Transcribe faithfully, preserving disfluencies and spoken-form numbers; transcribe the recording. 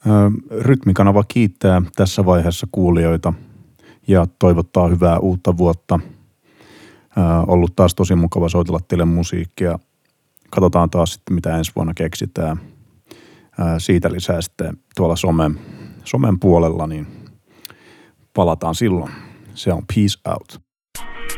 Rytmikanava kiittää tässä vaiheessa kuulijoita ja toivottaa hyvää uutta vuotta. Ollut taas tosi mukava soitella teille musiikkia. Katsotaan taas sitten, mitä ensi vuonna keksitään. Siitä lisää sitten tuolla somen, somen puolella, niin palataan silloin. Se on peace out.